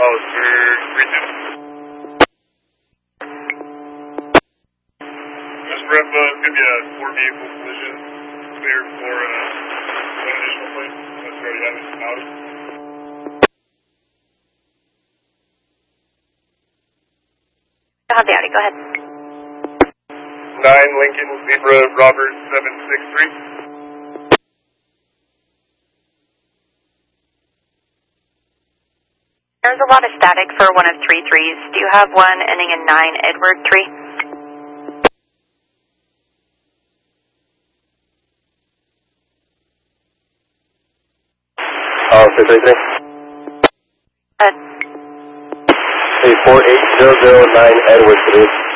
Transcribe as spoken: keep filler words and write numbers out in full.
Oh, for Region. This rep uh, is going to be a four vehicle collision. Cleared for uh, one additional plate. That's already having some out. Have the Audi, go ahead. nine Lincoln Zebra Robert seven six three. There's a lot of static for one of three threes. Do you have one ending in nine Edward three? Oh, six three three. Uh, Hey, four eight zero zero nine Edward three.